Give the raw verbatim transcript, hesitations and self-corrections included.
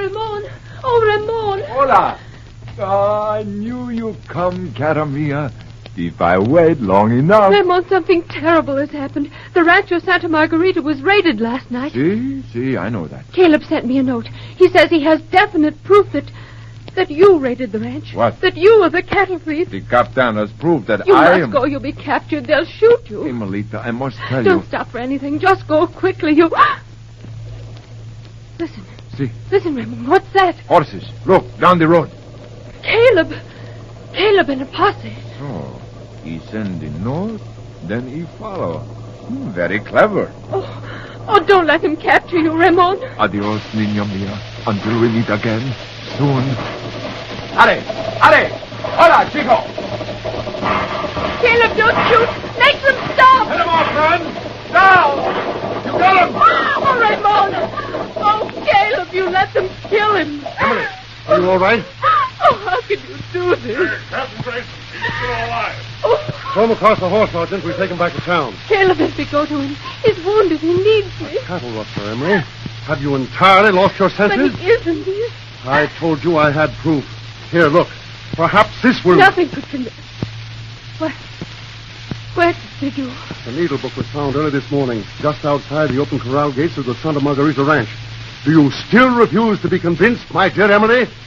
Ramon. Oh, Ramon. Hola. Oh, I knew you'd come, cara mia. If I wait long enough... Ramon, something terrible has happened. The Rancho Santa Margarita was raided last night. See? See, I know that. Caleb sent me a note. He says he has definite proof that... that you raided the ranch. What? That you are the cattle thief. The captain has proved that you I must am... go. You'll be captured. They'll shoot you. Hey, Melita, I must tell Don't you... Don't stop for anything. Just go quickly. You... Listen. See? Listen, Ramon. What's that? Horses. Look, down the road. Caleb. Caleb and a posse. So, he send the note, then he follow. Hmm, very clever. Oh, oh, don't let him capture you, Ramon. Adios, niña mia. Until we meet again, soon. Allez, allez. Hola, chico. Caleb, don't shoot. Make them stop. Hit him off, man. Down. You got him. Oh, Ramon. Oh, Caleb, you let them kill him. Emily, are you all right? Oh, how could you do this? Captain Grayson, he's still alive. Oh. Throw him across the horse, Sergeant. We take him back to town. Caleb, let me go to him. He's wounded. He needs me. Cattle rustler, Emery. Have you entirely lost your senses? But he isn't. He is... I told you I had proof. Here, look. Perhaps this will... Nothing could convince... Where... Where did you... The needle book was found early this morning, just outside the open corral gates of the Santa Margarita Ranch. Do you still refuse to be convinced, my dear Emily?